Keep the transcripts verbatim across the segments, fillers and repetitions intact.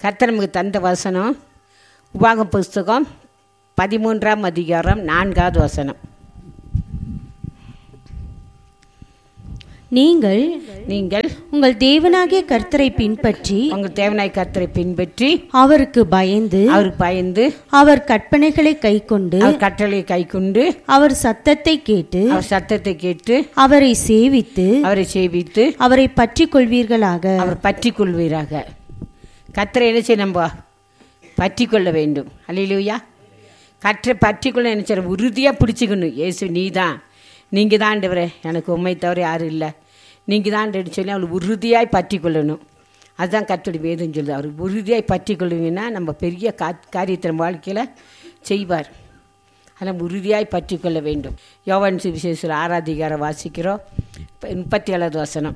கர்த்தர் நமக்கு தந்த வசனம் உபாகம புஸ்தகம் பதிமூன்றாம் அதிகாரம் நான்காவது வசனம். நீங்கள் நீங்கள் உங்கள் தேவனாகிய கர்த்தரை பின்பற்றி உங்கள் தேவனாய் கர்த்தரை பின்பற்றி அவருக்கு பயந்து அவருக்கு பயந்து அவர் கற்பனைகளை கைக்கொண்டு அவர் கட்டளையை கைக்கொண்டு அவர் சத்தத்தை கேட்டு அவர் சத்தத்தை கேட்டு அவரை சேவித்து அவரை சேவித்து அவரை பற்றி கொள்வீர்களாக. அவர் பற்றி கொள்வீராக. கர்த்தரை என்ன செய்ய நம்ம பற்றி கொள்ள வேண்டும். அல்லேலூயா. கர்த்தரை பற்றி கொள்ள நினைச்சார் உறுதியாக பிடிச்சிக்கணும். இயேசு நீ தான், நீங்கள் தான் ஆண்டவரே, எனக்கு உண்மை தவிர யாரும் இல்லை, நீங்கள் தான் ஆண்டவர்னு சொல்லி அவளை உறுதியாய் பற்றி கொள்ளணும். அதுதான் கர்த்தருடைய வேதம் சொல்லுது. அவர் உறுதியாய் பற்றி கொள்வீங்கன்னா நம்ம பெரிய கா காரியத்தை நம்ம வாழ்க்கையில் செய்வார். அதனால் உறுதியாய் பற்றி கொள்ள வேண்டும். யோவான் சுவிசேஷத்தில் ஆறாதிகாரம் வாசிக்கிறோம். முப்பத்தி ஏழாவது வசனம்.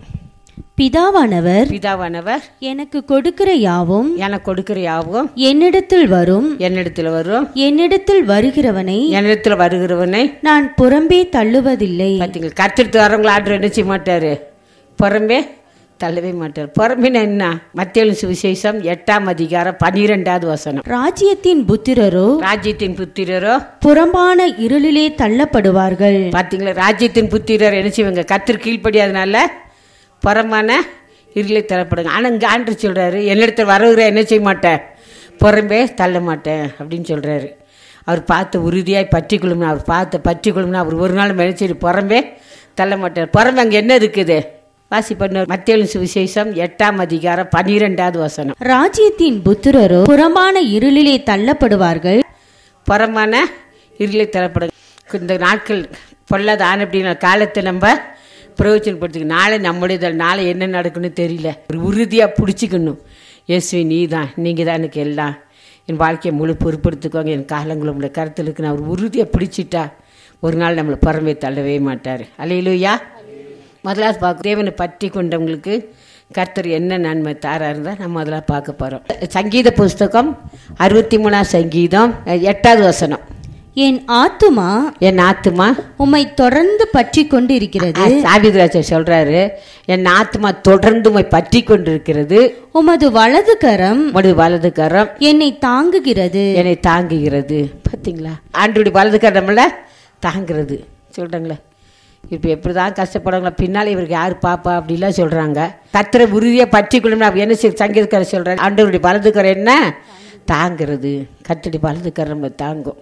பிதாவானவர் பிதாவானவர் எனக்கு கொடுக்கிற யாவும் எனக்கு கொடுக்கிற யாவும் என்னிடத்தில் வரும், என்னிடத்தில் வரும், என்னிடத்தில் வருகிறவனை என்னிடத்தில் வருகிறவனை நான் புறம்பே தள்ளுவதில்லை. பார்த்தீங்களா, கர்த்தருக்கு வரவங்களை ஆர்டர் என்ன செய்ய மாட்டார், புறம்பே தள்ளவே மாட்டார். புறம்பின என்ன? மத்தேயு சுவிசேஷம் எட்டாம் அதிகாரம் பனிரெண்டாவது வசனம். ராஜ்யத்தின் புத்திரரோ ராஜ்யத்தின் புத்திரரோ புறம்பான இருளிலே தள்ளப்படுவார்கள். பார்த்தீங்களா, ராஜ்யத்தின் புத்திரர் என்ன செய்வாங்க, கர்த்தர் கீழ்ப்படியாதனால புறமான இருளை தரப்படுங்க. ஆனால் இங்கே ஆண்டு சொல்கிறாரு, என்னிடத்தில் வரவுகிற என்ன செய்ய மாட்டேன், புறம்பே தள்ள மாட்டேன் அப்படின்னு சொல்கிறாரு. அவர் பார்த்து உறுதியாய் பற்றி கொள்ளும்னா அவர் பார்த்து பற்றி கொள்ளும்னா அவர் ஒரு நாள் நினைச்சிட்டு புறம்பே தள்ள மாட்டார். புறம்பு அங்கே என்ன இருக்குது வாசி பண்ண மத்தேயு சுவிசேஷம் எட்டாம் அதிகாரம் பனிரெண்டாவது வசனம். ராஜ்யத்தின் புத்திரரோ புறம்பான இருளிலே தள்ளப்படுவார்கள். புறமான இருளை தள்ளப்படுங்க. இந்த நாட்கள் பொல்லாத ஆன அப்படின்னா காலத்தை நம்ம பிரயோஜனப்படுத்திக்க. நாளை நம்முடைய நாளை என்ன நடக்குன்னு தெரியல. ஒரு உறுதியாக பிடிச்சிக்கணும். இயேசுவே நீ தான், நீங்கள் தான் எனக்கு எல்லாம், என் வாழ்க்கையை முழு பொறுப்படுத்திக்கோங்க, என் காலங்கள் உங்களுடைய கருத்தில் இருக்கு. நான் ஒரு உறுதியாக பிடிச்சிட்டா ஒரு நாள் நம்மளை புறம்பே தள்ளவே மாட்டார். அல்லேலூயா. முதலாவது பார்க்க தேவனை பற்றி கொண்டவங்களுக்கு கர்த்தர் என்ன நன்மை தாரா இருந்தால் நம்ம அதெல்லாம் பார்க்க போகிறோம். சங்கீத புஸ்தகம் அறுபத்தி மூணாம் சங்கீதம் எட்டாவது வசனம். என் ஆத்துமா என் ஆத்துமா உம்மை தொடர்ந்து பற்றி கொண்டு இருக்கிறது. சாவித்ராஜர் சொல்றாரு, என் ஆத்துமா தொடர்ந்து உம்மை பற்றி கொண்டிருக்கிறது. உமது வலது கரம் உமது வலது கரம் என்னை தாங்குகிறது என்னை தாங்குகிறது. பார்த்தீங்களா, ஆண்டவருடைய வலது கரம்ல தாங்குறது சொல்றாங்களே. இப்போ எப்படி தான் கஷ்டப்படுறாங்களா, பின்னால் இவருக்கு யார் பாப்பா அப்படிலாம் சொல்கிறாங்க. கர்த்தரை உறுதியாக பற்றி கொள்ளும் என்ன சங்கீதக்காரர் சொல்கிறாங்க, ஆண்டவருடைய வலது கரம் என்ன தாங்கிறது. கர்த்தருடைய வலது கரம் நம்மளை தாங்கும்,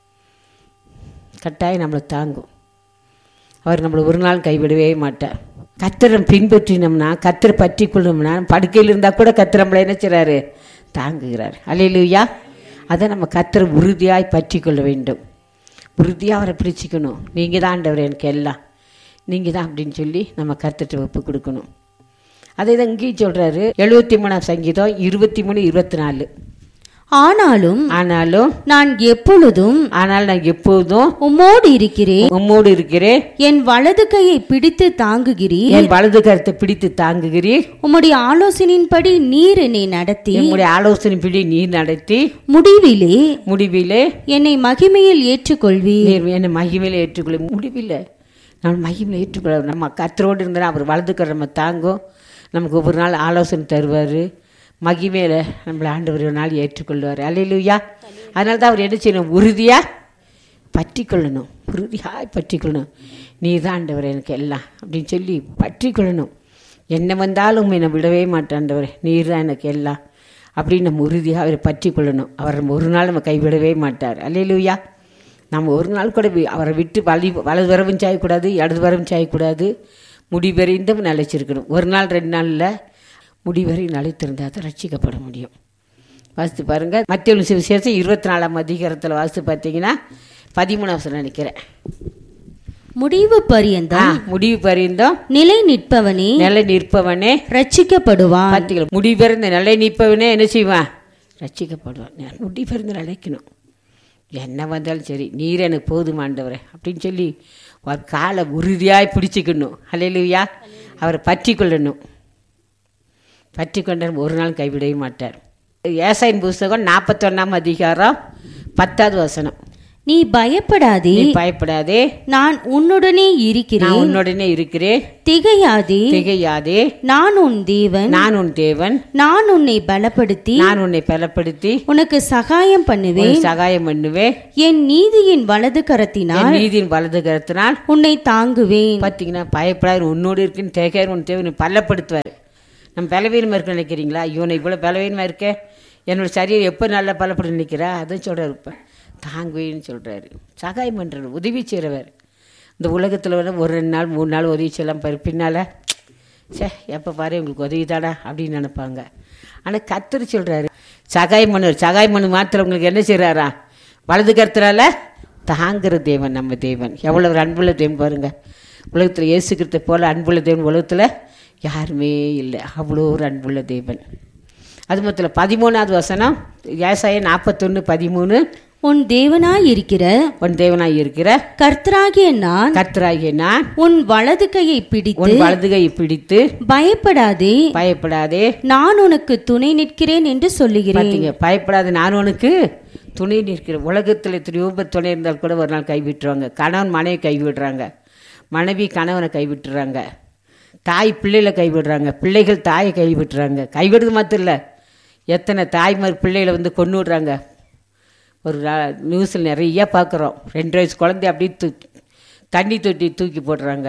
கட்டாயம் நம்மளை தாங்கும். அவர் நம்மளை ஒரு நாள் கைவிடவே மாட்டார். கர்த்தரை பின்பற்றினோம்னா, கர்த்தரை பற்றி கொள்ளணும்னா, படுக்கையில் இருந்தால் கூட கர்த்தர் நம்மளை என்ன செய்கிறாரு, தாங்குகிறார். அல்லேலூயா. அதை நம்ம கர்த்தரை உறுதியாய் பற்றி கொள்ள வேண்டும். உறுதியாக அவரை பிடிச்சிக்கணும். நீங்கள் தான் ஆண்டவர் எனக்கு எல்லாம், நீங்கள் தான் அப்படின்னு சொல்லி நம்ம கர்த்தர்கிட்ட ஒப்பு கொடுக்கணும். அதை தான் இங்கேயும் சொல்கிறாரு. எழுபத்தி மூணாம் சங்கீதம் இருபத்தி மூணு இருபத்தி நாலு. ஆனாலும் ஆனாலும் நான் எப்பொழுதும் ஆனால் நான் எப்போதும் உம்மோடு இருக்கிறேன், உம்மோடு இருக்கிறேன். என் வலது கையை பிடித்து தாங்குகிறீர், என் வலது கருத்தை பிடித்து தாங்குகிறீர். உம்முடைய ஆலோசனையின்படி நீர் என்னை நடத்தி, என்னுடைய ஆலோசனைப்படி நீர் நடத்தி, முடிவிலே முடிவிலே என்னை மகிமையில் ஏற்றுக்கொள்வீர். நீர் என்னை மகிமையில் ஏற்றுக்கொள்ள. முடிவில்லை நான் மகிமையில் ஏற்றுக்கொள்ள. நம்ம கர்த்தரோடு இருந்தால் அவர் வலது கரை நம்ம தாங்கும். நமக்கு ஒவ்வொரு நாள் ஆலோசனை தருவார். மகிமையில் நம்மளை ஆண்டவர் ஒரு நாள் ஏற்றுக்கொள்வார். அல்லேலூயா. அதனால தான் அவர் என்ன செய்யணும், உறுதியாக பற்றி கொள்ளணும். உறுதியாக பற்றி கொள்ளணும். நீ தான் ஆண்டவர் எனக்கு எல்லாம் அப்படின்னு சொல்லி பற்றி கொள்ளணும். என்ன வந்தாலும் என்னை விடவே மாட்டாண்டவர், நீர் தான் எனக்கு எல்லாம் அப்படின்னு நம்ம உறுதியாக அவரை பற்றி கொள்ளணும். அவர் நம்ம ஒரு நாள் நம்ம கைவிடவே மாட்டார். அல்லேலூயா. நம்ம ஒரு நாள் கூட அவரை விட்டு வலி வலது வரவும் சாயக்கூடாது, இடது வரவும் சாயக்கூடாது. முடிவரைந்தும் நிலைச்சிருக்கணும். ஒரு நாள் ரெண்டு நாளில் முடிவரை நிலைத்திருந்தால் தான் ரட்சிக்கப்பட முடியும். வாசித்து பாருங்கள். மத்தேயு சுவிசேஷம் இருபத்தி நாலாம் அதிகாரத்தில் வாசித்து பார்த்தீங்கன்னா பதிமூணாவது நினைக்கிறேன். முடிவு பரியந்தம் முடிவு பரியந்தம் நிலை நிற்பவனே நிலை நிற்பவனே ரட்சிக்கப்படுவான். பார்த்தீங்களா, முடிவறிந்த நிலை நிற்பவனே என்ன செய்வான், ரட்சிக்கப்படுவான். முடிவறிந்து நிலைக்கணும். என்ன வந்தாலும் சரி, நீர் எனக்கு போதுமாண்டவரே அப்படின்னு சொல்லி ஒரு காலை உறுதியாய் பிடிச்சிக்கணும். அல்லேலூயா. அவரை பற்றி கொள்ளணும். பற்றி கொண்டார் ஒரு நாள் கைவிடவே மாட்டார். ஏசாயின் புஸ்தகம் நாற்பத்தொன்னாம் அதிகாரம் பத்தாவது வசனம். நீ பயப்படாதே, நீ பயப்படாதே, நான் உன்னுடனே நான் இருக்கிறேன். உன்னுடனே இருக்கிறேன். திகையாதே, திகையாதே, நான் உன் தேவன். நான் உன் தேவன். நான் உன்னை பலப்படுத்தி நான் உன்னை பலப்படுத்தி உனக்கு சகாயம் பண்ணுவேன். உனக்கு சகாயம் பண்ணுவேன். என் நீதியின் வலது கரத்தினால் என் நீதியின் வலது கரத்தினால் உன்னை தாங்குவேன். பார்த்தீங்கன்னா, பயப்படாது, உன்னோடு இருக்குன்னு தேக்காரு, உன் தேவன் பலப்படுத்துவார். நம்ம பலவீனமாக இருக்க நினைக்கிறீங்களா? இவனை இவ்வளோ பலவீனமாக இருக்க, என்னோட சரீரம் எப்போ நல்லா பலப்பட்டு நிற்கிறா, அதுவும் சொல்கிறார். இப்போ தாங்குவேன்னு சொல்கிறாரு. சகாயம் பண்ணுறாரு, உதவி செய்கிறவர். இந்த உலகத்தில் வந்து ஒரு ரெண்டு நாள் மூணு நாள் உதவி செய்யலாம் பாரு, பின்னால் சே எப்போ பாரு உங்களுக்கு உதவி தாடா அப்படின்னு நினைப்பாங்க. ஆனால் கர்த்தர் சொல்கிறாரு சகாயம் பண்ணுவார். சகாயம் பண்ணு மாத்திரம் உங்களுக்கு என்ன செய்கிறாரா? வலது கருத்துறால தாங்குற தேவன் நம்ம தேவன். எவ்வளோ ஒரு அன்புள்ள தேவன் பாருங்க. உலகத்தில் இயேசு கிறிஸ்து போல் அன்புள்ள தேவன் உலகத்தில் யாருமே இல்லை. அவ்வளோ ஒரு அன்புள்ள தேவன். அது மொத்தத்தில் பதிமூணாவது வசனம், ஏசாயா நாற்பத்தொன்று பதிமூணு. உன் தேவனாய் இருக்கிற உன் தேவனாய் இருக்கிற கர்த்தராகிய நான் கர்த்தராகிய நான் உன் வலது கையை பிடித்து உன் வலது கையை பிடித்து பயப்படாதே, பயப்படாதே, நான் உனக்கு துணை நிற்கிறேன் என்று சொல்லுகிறேன். பார்த்தீங்க, பயப்படாது, நான் உனக்கு துணை நிற்கிறேன். உலகத்தில் எத்தனையோ பேர் துணை இருந்தால் கூட ஒரு நாள் கைவிட்டுருவாங்க. கணவன் மனைவி கைவிடுறாங்க, மனைவி கணவனை கைவிட்டுறாங்க, தாய் பிள்ளைகளை கைவிடுறாங்க, பிள்ளைகள் தாயை கைவிட்டுறாங்க. கைவிடுறது மாத்திரம் இல்லை, எத்தனை தாய்மார் பிள்ளைகளை வந்து கொண்டு விடுறாங்க. ஒரு நியூஸில் நிறையா பார்க்குறோம். ரெண்டு வயசு குழந்தை அப்படியே தூ தண்ணி தொட்டி தூக்கி போடுறாங்க.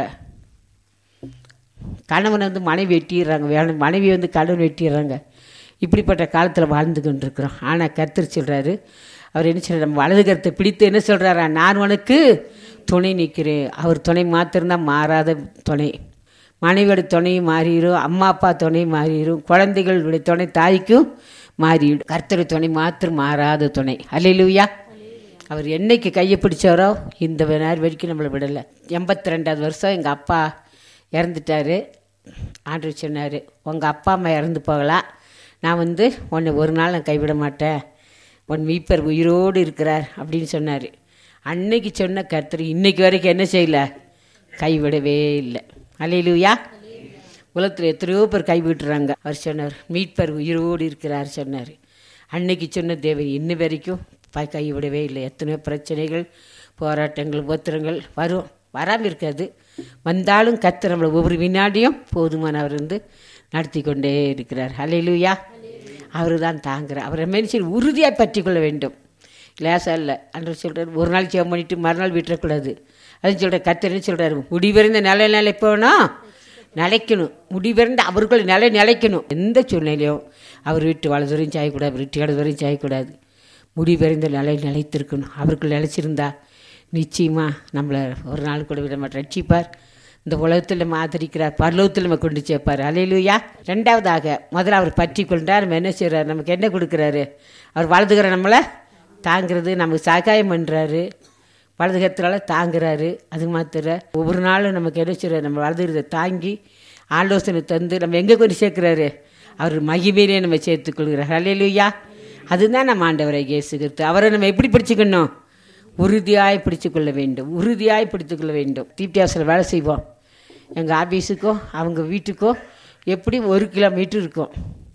கணவனை வந்து மனைவி வெட்டிடுறாங்க, வேணும் மனைவி வந்து கணவன் வெட்டிடுறாங்க. இப்படிப்பட்ட காலத்தில் வாழ்ந்து கொண்டு இருக்கிறோம். ஆனால் கர்த்தர் சொல்கிறாரு, அவர் என்ன சொல்கிறார், நம்ம வலது கருத்தை பிடித்து என்ன சொல்கிறாரா, நான் உனக்கு துணை நிற்கிறேன். அவர் துணை மாத்திரம்தான் மாறாத துணை. மனைவியோட துணையும் மாறிடும், அம்மா அப்பா துணை மாறிடும், குழந்தைகளுடைய துணை தாய்க்கும் மாறிடும். கர்த்தர் துணை மாத்திரம் மாறாத துணை. அல்லேலூயா. அவர் என்னைக்கு கையை பிடிச்சாரோ இந்த நேரம் வரைக்கும் நம்மளை விடலை. எண்பத்தி ரெண்டாவது வருஷம் எங்கள் அப்பா இறந்துட்டார். ஆண்டவர் சொன்னார், உங்கள் அப்பா அம்மா இறந்து போகலாம், நான் வந்து உன்னை ஒரு நாள் நான் கைவிட மாட்டேன், உன் மீட்பர் உயிரோடு இருக்கிறார் அப்படின்னு சொன்னார். அன்னைக்கு சொன்ன கர்த்தர் இன்னைக்கு வரைக்கும் என்ன செய்யலை, கைவிடவே இல்லை. அல்லேலூயா. உலகத்தில் எத்தனையோ பேர் கைவிட்டுறாங்க. அவர் சொன்னார், மீட்பர் உயிரோடு இருக்கிறார் சொன்னார். அன்னைக்கு சொன்ன தேவன் இன்ன வரைக்கும் கைவிடவே இல்லை. எத்தனையோ பிரச்சனைகள், போராட்டங்கள், உபத்திரங்கள் வரும், வராமல் இருக்காது. வந்தாலும் கர்த்தர் நம்மளை ஒவ்வொரு வினாடியும் போதுமானவர் வந்து நடத்தி கொண்டே இருக்கிறார். அல்லேலூயா. அவர் தான் தாங்குகிறார். அவரை மனுஷன் உறுதியாக பற்றி கொள்ள வேண்டும். லேசாக இல்லை. அன்று சொல்கிறார், ஒரு நாள் சேவம் பண்ணிவிட்டு மறுநாள் விட்டுறக்கூடாது. அதுன்னு சொல்கிற கர்த்தர்னு சொல்கிறாரு, முடிவிறந்த நிலை நிலைப்போனா நிலைக்கணும். முடிவிறந்த அவர்கள் நிலை நிலைக்கணும். எந்த சூழ்நிலையும் அவர் வீட்டு வலதுவரையும் சாயக்கூடாது, அவர் வீட்டு இடதுவரையும் சாயக்கூடாது. முடிவிறந்த நிலை நிலைத்திருக்கணும். அவர்கள் நிலைச்சிருந்தா நிச்சயமாக நம்மளை ஒரு நாள் கூட விட மாட்டோம், ரட்சிப்பார். இந்த உலகத்தில் நம்ம ஆதரிக்கிறார், பரலோகத்தில் நம்ம கொண்டு சேர்ப்பார். அல்லேலூயா. ரெண்டாவதாக முதல்ல அவர் பற்றி கொண்டார். நம்ம என்ன செய்கிறார், நமக்கு என்ன கொடுக்குறாரு, அவர் வலதுகிற நம்மளை தாங்கிறது, நமக்கு சகாயம் பண்ணுறாரு, வலதுகத்தினால தாங்குறாரு. அது மாத்திர ஒவ்வொரு நாளும் நமக்கு என்ன செய்கிறார், நம்ம வலதுகிறத தாங்கி ஆலோசனை தந்து நம்ம எங்கே கொண்டு சேர்க்குறாரு, அவர் மகிமையிலே நம்ம சேர்த்துக்கொள்கிறார். அல்லேலூயா. அதுதான் நம்ம ஆண்டவரை இயேசு கிறிஸ்து. அவரை நம்ம எப்படி பிடிச்சிக்கணும், உறுதியாய் பிடிச்சு கொள்ள வேண்டும், உறுதியாய் பிடித்து கொள்ள வேண்டும். தீப்தியாசில் வேலை செய்வோம். எங்கள் ஆஃபீஸுக்கோ அவங்க வீட்டுக்கோ எப்படி ஒரு கிலோமீட்டர் இருக்கும்.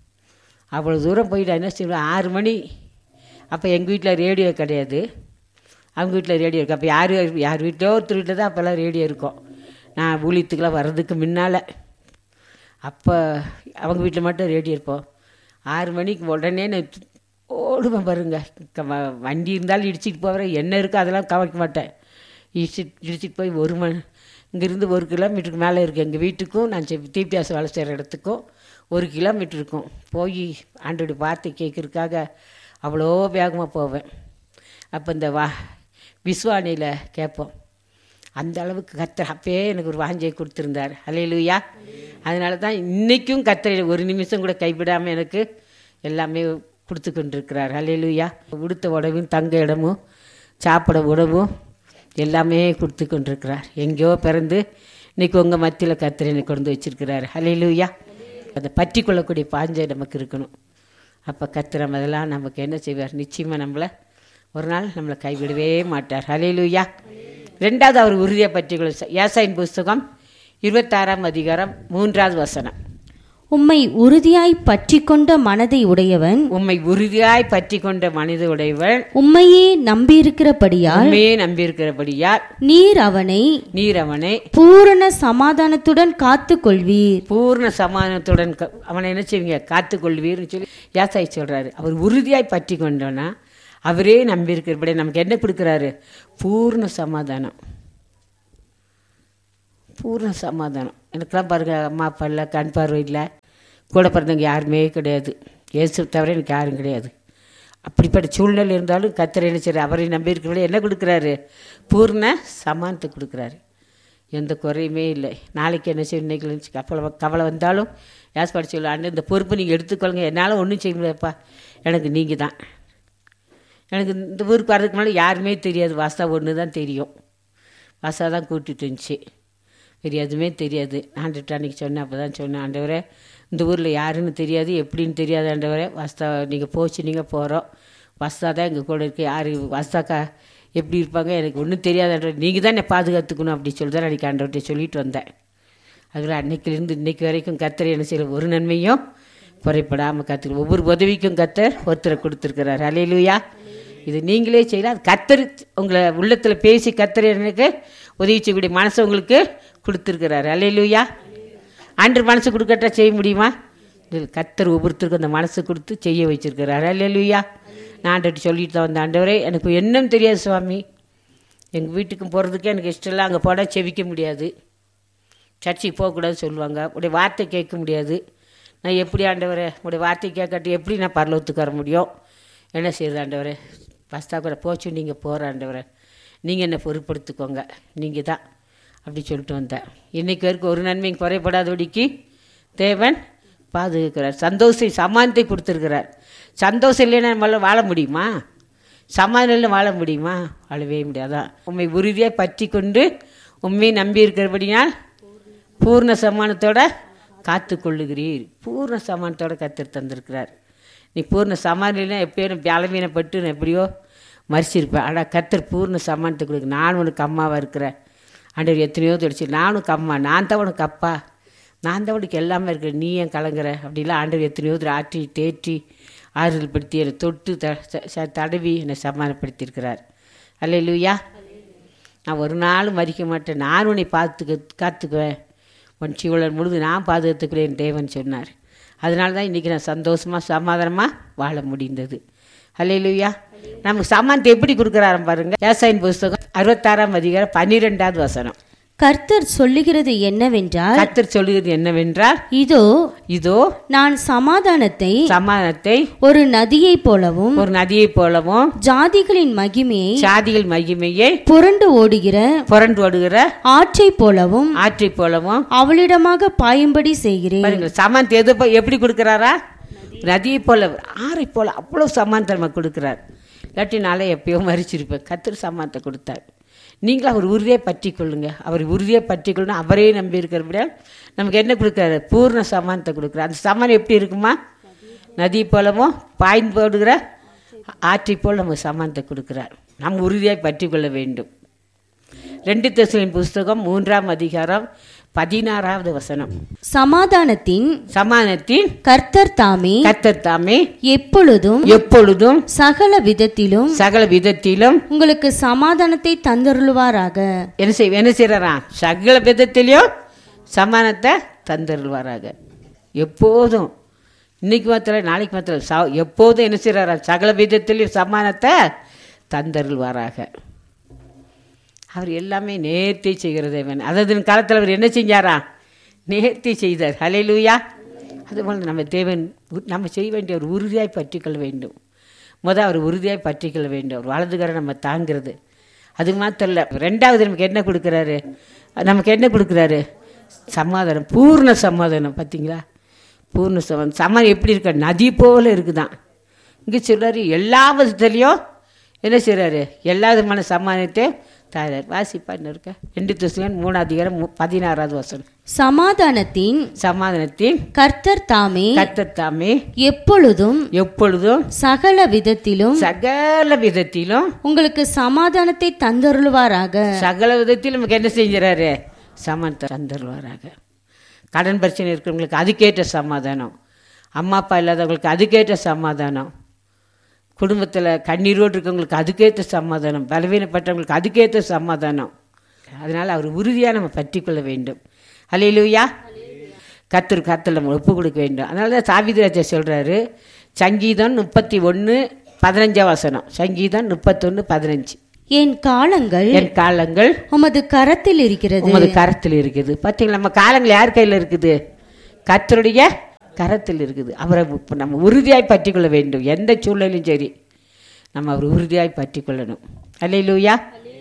அவ்வளோ தூரம் போயிட்டு என்ன செய்வோம், ஆறு மணி. அப்போ எங்கள் வீட்டில் ரேடியோ கிடையாது, அவங்க வீட்டில் ரேடியோ இருக்குது. அப்போ யார் யார் வீட்டிலோ ஒருத்தர் வீட்டில் தான் அப்போல்லாம் ரேடியோ இருக்கும். நான் ஊழியத்துக்கெல்லாம் வர்றதுக்கு முன்னால் அப்போ அவங்க வீட்டில் மட்டும் ரேடியோ இருப்போம். ஆறு மணிக்கு உடனே நான் ஓடுவேன் பாருங்க. வண்டி இருந்தாலும் இடிச்சிட்டு போகிறேன், என்ன இருக்கோ அதெல்லாம் கவனிக்க மாட்டேன். இடிச்சு இடிச்சிட்டு போய் ஒரு மணி இங்கேருந்து ஒரு கிலோமீட்டருக்கு மேலே இருக்குது எங்கள் வீட்டுக்கும் நான் தீபியாசம் வேலை செய்கிற இடத்துக்கும் ஒரு கிலோமீட்டர் இருக்கும். போய் ஆண்டோடைய வார்த்தை கேட்கறதுக்காக அவ்வளோ வேகமாக போவேன். அப்போ இந்த வா விஸ்வானியில் கேட்போம். அந்த அளவுக்கு கர்த்தர் அப்பயே எனக்கு ஒரு வாஞ்சையை கொடுத்துருந்தார். அல்லேலூயா. அதனால தான் இன்றைக்கும் கர்த்தர் ஒரு நிமிஷம் கூட கைவிடாமல் எனக்கு எல்லாமே கொடுத்து கொண்டிருக்கிறார். அல்லேலூயா. உடுத்த உடவும் தங்க இடமும் சாப்பிட உணவும் எல்லாமே கொடுத்து கொண்டிருக்கிறார். எங்கேயோ பிறந்து இன்றைக்கி உங்கள் மத்தியில் கர்த்தர் என்னை கொண்டு வச்சிருக்கிறார். அல்லேலூயா. அதை பற்றி கொள்ளக்கூடிய பாஞ்சை நமக்கு இருக்கணும். அப்போ கர்த்தர் அதெல்லாம் நமக்கு என்ன செய்வார், நிச்சயமாக நம்மளை ஒரு நாள் நம்மளை கைவிடவே மாட்டார். அல்லேலூயா. ரெண்டாவது அவர் உறுதியை பற்றி கொள்ள ஏசாயின் புஸ்தகம் இருபத்தாறாம் அதிகாரம் மூன்றாவது வசனம். உம்மை உறுதியாய் பற்றி கொண்ட மனதை உடையவன் உம்மை உறுதியாய் பற்றி கொண்ட மனித உடையவன் உம்மையே நம்பியிருக்கிறபடியால் உண்மையே நம்பியிருக்கிறபடியால் நீர் அவனை நீர் அவனை பூரண சமாதானத்துடன் காத்து கொள்வீர். பூர்ண சமாதானத்துடன் க- அவனை என்ன செய்வீங்க? காத்து கொள்வீர்னு சொல்லி யாசாய் சொல்றாரு. அவர் உறுதியாய் பற்றி கொண்டோன்னா அவரே நம்பியிருக்கிறபடி நமக்கு என்ன கொடுக்குறாரு? பூர்ண சமாதானம். பூர்ண சமாதானம். எனக்கெல்லாம் பாருங்க, அம்மா அப்பா இல்லை, கண் பார்வை இல்லை, கூட பிறந்தவங்க யாருமே கிடையாது, இயேசு தவிர எனக்கு யாரும் கிடையாது. அப்படிப்பட்ட சூழ்நிலை இருந்தாலும் கர்த்தர் என்ன செய்றாரு? அவரை நம்பியிருக்கிறவங்களே என்ன கொடுக்குறாரு? பூர்ண சமானத்தை கொடுக்குறாரு. எந்த குறையுமே இல்லை. நாளைக்கு என்ன செய்யும்? இன்னைக்கு கவலை கவலை வந்தாலும் யாஸ் படிச்சு சொல்ல, அண்ணன் இந்த பொறுப்பு நீங்கள் எடுத்துக்கொள்ளுங்க, என்னால் ஒன்றும் செய்ய முடியாதுப்பா, எனக்கு நீங்கள் தான். எனக்கு இந்த ஊருக்கு வர்றதுக்கு முன்னாடி யாருமே தெரியாது, வாசா ஒன்று தான் தெரியும். வாசா தான் கூட்டிகிட்டு வந்துச்சு, வேறு எதுவுமே தெரியாது. ஆண்டுட்டு அன்றைக்கி சொன்னேன், அப்போ தான் சொன்னேன், ஆண்டவரே இந்த ஊரில் யாருன்னு தெரியாது, எப்படின்னு தெரியாது ஆண்டவரே, வாஸ்தா நீங்கள் போச்சு, நீங்கள் போகிறோம், வாஸ்தா தான் எங்கள் கூட இருக்குது, யார் வாஸ்தாக்கா எப்படி இருப்பாங்க எனக்கு ஒன்றும் தெரியாது ஆண்டவரே, நீங்கள் தான் என்னை பாதுகாத்துக்கணும் அப்படி சொல்லி தான் அன்றைக்கி ஆண்டவர்கிட்ட சொல்லிட்டு வந்தேன். அதில் அன்னைக்கிலேருந்து இன்றைக்கு வரைக்கும் கர்த்தர் என்ன செய்யல, ஒரு நன்மையும் குறைப்படாமல் கற்றுக்க, ஒவ்வொரு உதவிக்கும் கர்த்தர் ஒருத்தரை கொடுத்துருக்கிறார். அல்லேலூயா. இது நீங்களே செய்யலாம். அது கர்த்தர் உங்களை உள்ளத்தில் பேசி கர்த்தர் எனக்கு உதவி செய்யக்கூடிய மனசை உங்களுக்கு கொடுத்துருக்கிறாரு. அல்லேலூயா. ஆண்டவர் மனசு கொடுக்கட்டா செய்ய முடியுமா? இல்லை, கர்த்தர் ஒவ்வொருத்தருக்கும் அந்த மனசு கொடுத்து செய்ய வச்சிருக்கிறாரு. அல்லேலூயா. நான் ஆண்டவர்கிட்ட சொல்லிட்டு தான் வந்தேன், ஆண்டவரே எனக்கு என்னன்னு தெரியாது சுவாமி, எங்கள் வீட்டுக்கும் போகிறதுக்கே எனக்கு இஷ்டம் இல்லை, அங்கே போட செவிக்க முடியாது, சர்ச்சைக்கு போகக்கூடாதுன்னு சொல்லுவாங்க, உடைய வார்த்தை கேட்க முடியாது, நான் எப்படி ஆண்டவரே உடைய வார்த்தை கேட்கட்டு எப்படி நான் பரலோகத்துக்கு வர முடியும்? என்ன செய்யுது ஆண்டவரே? பஸ்தா கூட போச்சு, நீங்கள் போகிற ஆண்டவரே, நீங்கள் என்னை பொறுப்படுத்திக்கோங்க, நீங்கள் தான் அப்படி சொல்லிட்டு வந்தேன். இன்றைக்கு வரைக்கும் ஒரு நன்மையும் குறைபடாதபடிக்கு தேவன் பாதுகாக்கிறார். சந்தோஷம் சமாதானத்தை கொடுத்துருக்கிறார். சந்தோஷம் இல்லைன்னா நம்மளால் வாழ முடியுமா? சமாதானம் இல்லை வாழ முடியுமா? வாழவே முடியாதான். உண்மை உறுதியாக பற்றி கொண்டு உண்மையை நம்பி இருக்கிறபடினால் பூர்ண சமானத்தோட காத்து கொள்ளுகிறீர். பூர்ண சமானத்தோட கர்த்தர் தந்திருக்கிறார். நீ பூர்ண சமாதானம் எப்பயோ பலவீனப்பட்டு நான் எப்படியோ மறிச்சிருப்பேன். ஆனால் கர்த்தர் பூர்ண சமானத்தை கொடுக்கு. நான் உனக்கு அம்மாவாக இருக்கிறேன் ஆண்டவர், எத்தனையோ தொடிச்சு நானும் அம்மா, நான் தான் உனக்கு அப்பா, நான் தான் உனக்கு எல்லாமே இருக்கிறேன், நீ ஏன் கலங்குற அப்படிலாம் ஆண்டவர் எத்தனையோ ஆற்றி தேற்றி ஆறுதல் படுத்தி என்னை தொட்டு த தடவி என்னை சமாதானப்படுத்தியிருக்கிறார். அல்லேலூயா. நான் ஒரு நாளும் மறிக்க மாட்டேன், நான் உன்னை பார்த்துக்க காத்துக்குவேன், உன் சீவலர் முழுது நான் பாதுகாத்துக்கிறேன் தேவன் சொன்னார். அதனால தான் இன்றைக்கி நான் சந்தோஷமாக சமாதானமாக வாழ முடிந்தது. அல்லேலூயா. நமக்கு சமாதானத்தை எப்படி கொடுக்குறாரு பாருங்க. ஏசாயின் புஸ்தகம் அறுபத்தாறாம் அதிகாரம் பன்னிரெண்டாவது வசனம். கர்த்தர் சொல்லுகிறது என்னவென்றால் கர்த்தர் சொல்லுகிறது என்னவென்றால் இதோ இதோ நான் சமாதானத்தை சமாதானத்தை ஒரு நதியை போலவும் ஒரு நதியை போலவும் ஜாதிகளின் மகிமையை சாதிகள் மகிமையை புரண்டு ஓடுகிற புரண்டு ஓடுகிற ஆற்றை போலவும் ஆற்றை போலவும் அவளிடமாக பாயும்படி செய்கிறேன். பாருங்க, சமாதானத்தை எது எப்படி கொடுக்குறாரா? நதியை போல, ஆறை போல, அவ்வளோ சமாதானத்தை நமக்கு கொடுக்குறார். இல்லாட்டினாலே எப்பயோ மறிச்சிருப்பேன். கர்த்தர் சமாதானத்தை கொடுத்தார். நீங்களும் அவர் உறுதியை பற்றி கொள்ளுங்க. அவர் உறுதியை பற்றி கொள்ளணும். அவரே நம்பி இருக்கிறபடியா நமக்கு என்ன கொடுக்குறாரு? பூர்ண சமாதானத்தை கொடுக்குறாரு. அந்த சமாதானம் எப்படி இருக்குமா? நதி போலவும் பாய்ந்து போடுகிற ஆற்றை போல் நமக்கு சமாதானத்தை கொடுக்குறார். நம்ம உறுதியாய் பற்றி கொள்ள வேண்டும். ரெண்டு தெசலோனிக்கேயர் புஸ்தகம் மூன்றாம் அதிகாரம் பதினாறாவது வசனம். சமாதானத்தின் சமாதானத்தின் கர்த்தர் தாமே கர்த்தர் தாமே எப்பொழுதும் எப்பொழுதும் சகல விதத்திலும் சகல விதத்திலும் உங்களுக்கு சமாதானத்தை தந்தருள்வாராக. என்ன செய் என்ன செய்யறா? சகல விதத்திலையும் சமாதானத்தை தந்தருள்வாராக. எப்போதும், இன்னைக்கு மாத்திரம் நாளைக்கு மாத்திரம் ச எப்போதும் என்ன செய்யறாரா? சகல விதத்திலையும் சமாதானத்தை தந்தருள்வாராக. அவர் எல்லாமே நேர்த்தி செய்கிறதே வேணும். அதாவது காலத்தில் அவர் என்ன செஞ்சாரா? நேர்த்தி செய்தார். ஹல்லேலூயா. அதுபோல் நம்ம தேவன் நம்ம செய்ய வேண்டிய ஒரு உறுதியாய் பற்றிக்கொள்ள வேண்டும். முதல் அவர் உறுதியாய் பற்றிக்கொள்ள வேண்டும். அவர் வலதுகரை நம்ம தாங்கிறது. அது மாத்திரம் இல்லை, ரெண்டாவது நமக்கு என்ன கொடுக்குறாரு? நமக்கு என்ன கொடுக்குறாரு? சமாதானம், பூர்ண சமாதானம். பார்த்தீங்களா? பூர்ண சமாதானம். சமாதானம் எப்படி இருக்க? நதி போல் இருக்குதான். இங்கே சொல்கிறாரு எல்லா விதத்துலேயும் என்ன செய்கிறாரு? எல்லா விதமான சமாதானத்தை தாயார். வாசிப்பா என்ன இருக்க? ரெண்டு தெசலோனிக்கேயர் மூணாவது அதிகாரம் பதினாறாவது வசனம். சமாதானத்தின் சமாதானத்தின் கர்த்தர் தாமே கர்த்தர் தாமே எப்பொழுதும் எப்பொழுதும் சகல விதத்திலும் சகல விதத்திலும் உங்களுக்கு சமாதானத்தை தந்தருள்வாராக. சகல விதத்திலும் நமக்கு என்ன செஞ்சாரு? சமாதானத்தை தந்தருள்வாராக. கடன் பிரச்சனை இருக்கிறவங்களுக்கு அதுக்கேற்ற சமாதானம், அம்மா அப்பா இல்லாதவங்களுக்கு அதுக்கேற்ற சமாதானம், குடும்பத்தில் கண்ணீரோடு இருக்கவங்களுக்கு அதுக்கேற்ற சமாதானம், பலவீனப்பட்டவங்களுக்கு அதுக்கேற்ற சமாதானம். அதனால் அவர் உறுதியாக நம்ம பற்றி கொள்ள வேண்டும். அல்லேலூயா. கர்த்தர் கர்த்தர் நம்ம ஒப்பு கொடுக்க வேண்டும். அதனால தான் தாவீது சொல்கிறாரு, சங்கீதம் முப்பத்தி ஒன்று பதினஞ்சாம் வசனம். சங்கீதம் முப்பத்தொன்று பதினஞ்சு. என் காலங்கள் என் காலங்கள் உமது கரத்தில் இருக்கிறது. உமது கரத்தில் இருக்குது. பார்த்தீங்களா, நம்ம காலங்கள் யார் கையில் இருக்குது? கர்த்தருடைய கரத்தில் இருக்குது. அவரை நம்ம உறுதியாய் பற்றி கொள்ள வேண்டும். எந்த சூழ்நிலையும் சரி நம்ம அவர் உறுதியாய் பற்றி கொள்ளணும். அல்லேலூயா.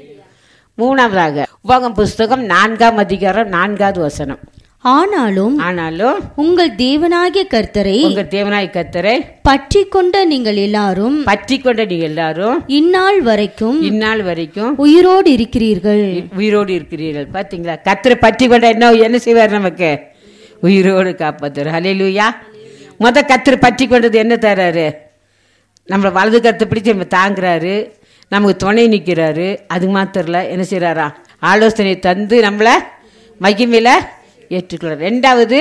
மூணாவதாக உபாகமம் புஸ்தகம் நான்காம் அதிகாரம் நான்காவது வசனம். ஆனாலும் ஆனாலும் உங்கள் தேவனாகிய கர்த்தரை உங்கள் தேவனாய் கர்த்தரை பற்றி கொண்ட நீங்கள் எல்லாரும் பற்றி கொண்ட நீங்க எல்லாரும் இந்நாள் வரைக்கும் இந்நாள் வரைக்கும் உயிரோடு இருக்கிறீர்கள். உயிரோடு இருக்கிறீர்கள். பார்த்தீங்களா, கர்த்தரை பற்றி கொண்ட என்ன என்ன செய்வார்? நமக்கு உயிரோடு காப்பாத்துறாரு. அல்லேலூயா. முத கர்த்தரை பற்றி கொண்டது என்ன தர்றாரு? நம்மளை வலது கருத்தை பிடிச்சி நம்ம தாங்குறாரு, நமக்கு துணை நிற்கிறாரு. அது மாத்திரல, என்ன செய்கிறாரா? ஆலோசனை தந்து நம்மளை மகிமையில ஏற்றுக்கிறார். ரெண்டாவது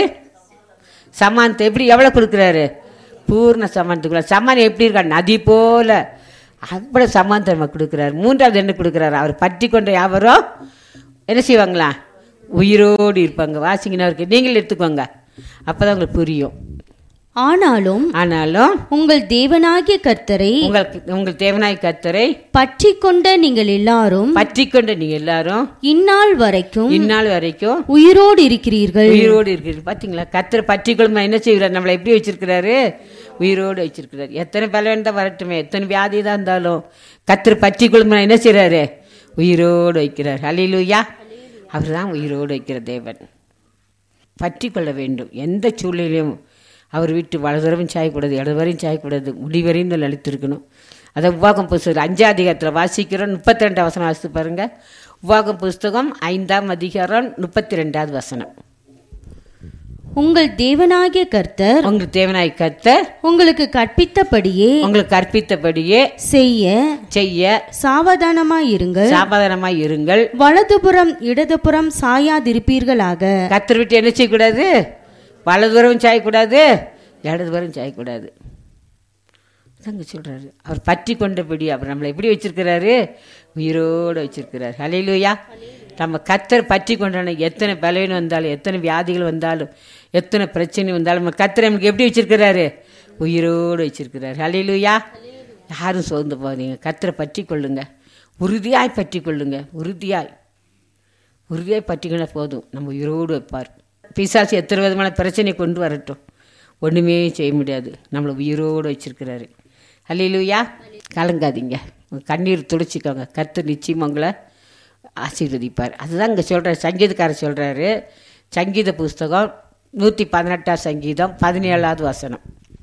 சமானத்தை எப்படி எவ்வளோ கொடுக்குறாரு? பூர்ண சமானத்துக்குள்ள. சமானம் எப்படி இருக்கா? நதி போல அவ்வளோ சமானத்தை நம்ம கொடுக்குறாரு. மூன்றாவது என்ன கொடுக்குறாரு? அவர் பற்றி கொண்ட யாவரோ என்ன செய்வாங்களா? உயிரோடு இருப்பாங்க. வாசிங்கன்னா இருக்கு, நீங்கள் எடுத்துக்கோங்க, அப்போ தான் உங்களுக்கு புரியும். ஆனாலும் ஆனாலும் உங்கள் தேவனாகிய கர்த்தரை உங்களுக்கு உங்கள் தேவனாய் கர்த்தரை பற்றி கொண்ட நீங்கள் எல்லாரும் பற்றி கொண்ட நீங்க எல்லாரும் இந்நாள் வரைக்கும் இந்நாள் வரைக்கும் உயிரோடு இருக்கிறீர்கள். உயிரோடு இருக்கிறீர்கள். பார்த்தீங்களா, கர்த்தரை பற்றி கொள்ளுமா என்ன செய்கிறார்? நம்மளை எப்படி வச்சிருக்கிறாரு? உயிரோடு வச்சிருக்கிறார். எத்தனை பலவீனம் தான் வரட்டுமே, எத்தனை வியாதி தான் இருந்தாலும் கர்த்தரை பற்றி கொள்ளுமா என்ன செய்கிறாரு? உயிரோடு வைக்கிறார். அல்லேலூயா. அவர் தான் உயிரோடு வைக்கிற தேவன். பற்றி கொள்ள வேண்டும். எந்த சூழ்நிலையும் அவர் வீட்டு வலதுவரையும் சாயக்கூடாது, இடதுவரையும் சாயக்கூடாது, முடிவரையும் தான் அழித்திருக்கணும். அதை உபாகமம் புஸ்தகம் அஞ்சாம் அதிகாரத்தில் வாசிக்கிறோம். முப்பத்தி ரெண்டாம் வசனம் வாசித்து பாருங்க. உபாகமம் புஸ்தகம் ஐந்தாம் அதிகாரம் முப்பத்தி ரெண்டாவது வசனம். உங்கள் தேவனாகிய கர்த்தர் உங்களுக்கு தேவனாய் கர்த்தர் உங்களுக்கு கற்பித்தபடியே உங்களுக்கு கற்பித்தபடியே செய்ய செய்ய சாவதானமாய் இருங்கள். சாவதானமாய் இருங்கள். வலதுபுறம் இடதுபுறம் சாயாதிருப்பீர்களாக. கர்த்தர் விட்டு என்ன செய்யக்கூடாது? வலதுபுறம் சாயக்கூடாது, இடதுபுறம் சாயக்கூடாது. அங்க சொல்றாரு, அவர் பற்றி கொண்டபடி அவர் நம்மளை எப்படி வச்சிருக்கிறாரு? உயிரோடு வச்சிருக்கிறார். அல்லேலூயா. நம்ம கர்த்தர் பற்றி கொண்டான எத்தனை பலவீனம் வந்தாலும், எத்தனை வியாதிகள் வந்தாலும், எத்தனை பிரச்சனை வந்தாலும், நம்ம கர்த்தர் நமக்கு எப்படி வச்சிருக்கிறாரு? உயிரோடு வச்சிருக்கிறாரு. அல்லேலூயா. யாரும் சோர்ந்து போகிறீங்க, கர்த்தரை பற்றி கொள்ளுங்க, உறுதியாய் பற்றி கொள்ளுங்க. உறுதியாய் உறுதியாய் பற்றிக்கொண்டா போதும், நம்ம உயிரோடு வைப்பார். பிசாசு எத்தனை விதமான பிரச்சனையை கொண்டு வரட்டும், ஒன்றுமே செய்ய முடியாது. நம்மளை உயிரோடு வச்சிருக்கிறாரு. அல்லேலூயா. கலங்காதீங்க, கண்ணீர் துடைச்சிக்கோங்க. கர்த்தர் நிச்சயம் உங்களை ஆசீர்வதிப்பார். அதுதான் இங்கே சொல்கிறார். சங்கீதக்காரர் சொல்கிறாரு, சங்கீத புஸ்தகம் நூற்றி பதினெட்டாம் சங்கீதம் பதினேழாவது வசனம்.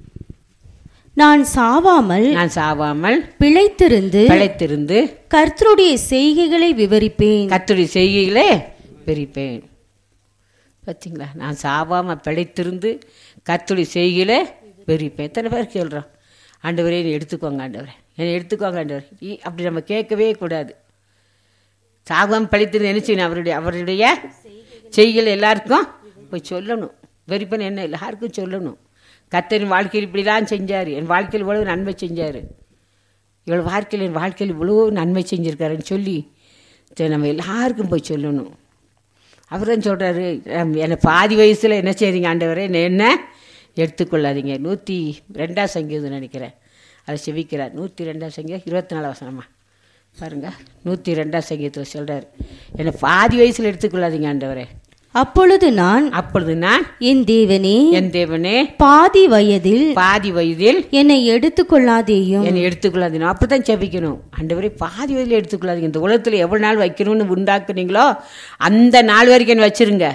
நான் சாவாமல் நான் சாவாமல் பிழைத்திருந்து பிழைத்திருந்து கர்த்தருடைய செய்கைகளை விவரிப்பேன். கர்த்தருடைய செய்கைகளே விவரிப்பேன். பார்த்தீங்களா, நான் சாவாமல் பிழைத்திருந்து கர்த்தருடைய செய்கையிலே விவரிப்பேன். எத்தனை பேர் சொல்கிறோம், ஆண்டவரே என்னை எடுத்துக்கோங்க, ஆண்டவரே என்னை எடுத்துக்கோங்க ஆண்டவர். அப்படி நம்ம கேட்கவே கூடாது. சாகாமல் பிழைத்திருந்து என்ன செய்யணும்? அவருடைய அவருடைய செய்கைகள் எல்லாருக்கும் போய் சொல்லணும். விவரிப்பேன் என்ன எல்லாருக்கும் சொல்லணும். கர்த்தரின் வாழ்க்கையில் இப்படிலாம் செஞ்சார், என் வாழ்க்கையில் இவ்வளவு நன்மை செஞ்சார், இவ்வளோ வாழ்க்கையில் என் வாழ்க்கையில் இவ்வளோ நன்மை செஞ்சுருக்காருன்னு சொல்லி நம்ம எல்லாருக்கும் போய் சொல்லணும். அவர் தான் சொல்கிறாரு, என்னை பாதி வயசில் என்ன செய்றீங்க ஆண்டவரே, என்ன எடுத்துக்கொள்ளாதீங்க. நூற்றி ரெண்டாம் சங்கீதம் நினைக்கிறேன், அதை செவிக்கிறார். நூற்றி ரெண்டாம் சங்கீதம் இருபத்தி நாலு வசனமா பாருங்கள். நூற்றி ரெண்டாம் சங்கீதத்தில் சொல்கிறார், என்னை பாதி வயசில் எடுத்துக்கொள்ளாதீங்க ஆண்டவரே. அப்பொழுது நான் அப்பொழுது நான் என் தேவனே என் தேவனே பாதி வயதில் பாதி வயதில் என்னை எடுத்துக்கொள்ளாதேயும். என்னை எடுத்துக்கொள்ளாதீங்க. அப்படித்தான் செபிக்கணும். ஆண்டவரே பாதி வயதில் எடுத்துக்கொள்ளாதீங்க. இந்த உலகத்தில் எவ்வளோ நாள் வைக்கணும்னு உண்டாக்குனீங்களோ அந்த நாள் வரைக்கும் என்ன வச்சிருங்க.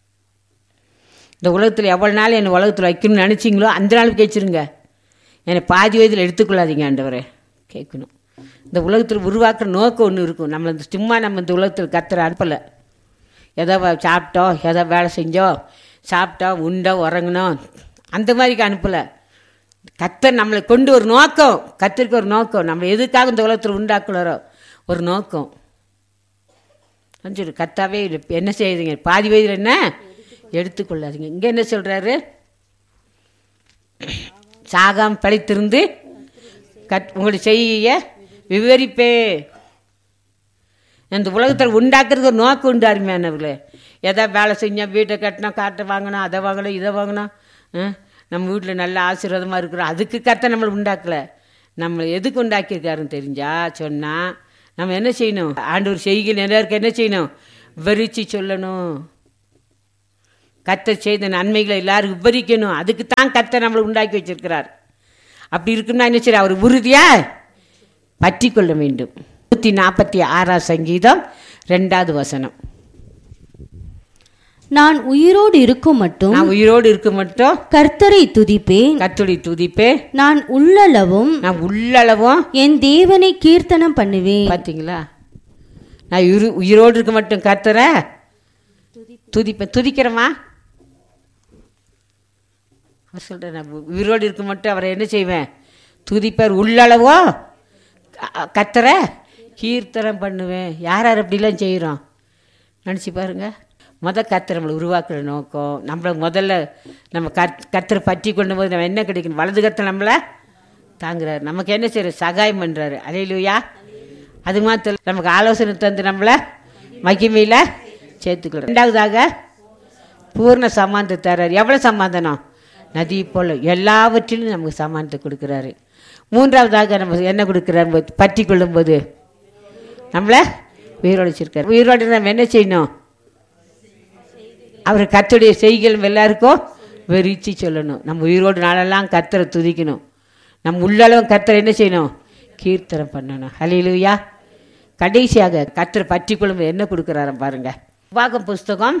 இந்த உலகத்தில் எவ்வளோ நாள் என்னை உலகத்தில் வைக்கணும்னு நினச்சிங்களோ அந்த நாளுக்கு வச்சிருங்க. என்னை பாதி வயதில் எடுத்துக்கொள்ளாதீங்க ஆண்டவரே கேட்கணும். இந்த உலகத்தில் உருவாக்குற நோக்கம் ஒன்று இருக்கும். நம்மளை இந்த சும்மா நம்ம இந்த உலகத்தில் கர்த்தரை அனுப்பலை. எதோ சாப்பிட்டோம், எதோ வேலை செஞ்சோம், சாப்பிட்டோம், உண்டோம், உறங்கினோம், அந்த மாதிரிக்கு அனுப்பலை. கர்த்தர் நம்மளை கொண்டு ஒரு நோக்கம், கர்த்தருக்கு ஒரு நோக்கம், நம்ம எதுக்காக இந்த உலகத்தில் உண்டாக்குறாரோ ஒரு நோக்கம். சொல்லு, கர்த்தாவே என்ன செய்யுறீங்க, பாதி வயதில் என்ன எடுத்துக்கொள்ளாதீங்க. இங்கே என்ன சொல்கிறாரு? சாகாம பழித்திருந்து கத் உங்களுடைய செய்ய விவரிப்பே. இந்த உலகத்தில் உண்டாக்குறதுக்கு ஒரு நோக்கம் உண்டு அருமையானவர்களே. எதா வேலை செஞ்சோம், வீட்டை கட்டினோம், காட்டை வாங்கினோம், அதை வாங்கினோம், இதை வாங்கினோம், நம்ம வீட்டில் நல்ல ஆசீர்வாதமாக இருக்கிறோம், அதுக்கு கர்த்தர் நம்மளை உண்டாக்கலை. நம்மளை எதுக்கு உண்டாக்கியிருக்காருன்னு தெரிஞ்சா சொன்னால் நம்ம என்ன செய்யணும்? ஆண்டவர் செய்கையில் எல்லாருக்கும் என்ன செய்யணும்? விவரித்து சொல்லணும். கர்த்தர் செய்த நன்மைகளை எல்லாரும் விவரிக்கணும். அதுக்கு தான் கர்த்தர் நம்மளை உண்டாக்கி வச்சிருக்கிறார். அப்படி இருக்குன்னா என்ன செய்ய? அவர் உறுதியாக பற்றி கொள்ள வேண்டும். நூற்றி நாற்பத்தி ஆறாம் சங்கீதம் ரெண்டாவது வசனம். நான் உயிரோடு இருக்கும் மட்டும் நான் உயிரோடு இருக்க மட்டும் கர்த்தரை துதிப்பேன். கர்த்தரை துதிப்பேன். நான் உள்ளளவும் நான் உள்ளளவும் என் தேவனை கீர்த்தனம் பண்ணுவேன். பார்த்தீங்களா? நான் உயிர் உயிரோடு இருக்க மட்டும் கர்த்தரை துதிப்பேன். துதிக்கிறேம்மா அவர் சொல்கிறேன். நான் உயிரோடு இருக்க மட்டும் அவரை என்ன செய்வேன்? துதிப்பார். உள்ளளவோ கர்த்தரை கீர்த்தனம் பண்ணுவேன். யார் யார் அப்படிலாம் செய்கிறோம் நினச்சி பாருங்கள். முதல் கர்த்தர் நம்மளை உருவாக்குற நோக்கம், நம்மளை முதல்ல நம்ம கத் கர்த்தரை பற்றி கொண்டு போது நம்ம என்ன கிடைக்கணும்? வலது கர்த்தர் நம்மளை தாங்குறாரு. நமக்கு என்ன செய்யற? சகாயம் பண்ணுறாரு. அல்லேலூயா. அது மாத்திரம் நமக்கு ஆலோசனை தந்து நம்மளை மகிமையில் சேர்த்துக்கிறோம். ரெண்டாவதாக பூர்ண சமாதானத்தை தர்றாரு. எவ்வளோ சமாதானம்? நதி போல் எல்லாவற்றிலும் நமக்கு சமாதானத்தை கொடுக்குறாரு. மூன்றாவதாக நம்ம என்ன கொடுக்குறாரு? பற்றி கொள்ளும்போது நம்மளை உயிரோடு வச்சிருக்காரு. உயிரோடு நம்ம என்ன செய்யணும்? அவர் கர்த்தருடைய செய்கைகள் எல்லாருக்கும் வெறிச்சு சொல்லணும். நம்ம உயிரோடு நாளெல்லாம் கர்த்தரை துதிக்கணும். நம்ம உள்ளளவும் கர்த்தரை என்ன செய்யணும்? கீர்த்தனம் பண்ணணும். ஹல்லேலூயா. கடைசியாக கர்த்தரை பற்றி கொள்ளும்போது என்ன கொடுக்குறாரு பாருங்க. உபாகம் புஸ்தகம்